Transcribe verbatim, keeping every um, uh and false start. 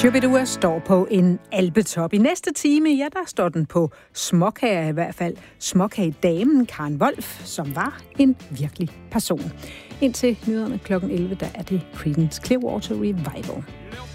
Shubidua står på en alpetop. I næste time, ja, der står den på småkager i hvert fald. Småkagedamen Karen Wolf, som var en virkelig person. Indtil nyhederne klokken elleve, der er det Creedence Clearwater Revival.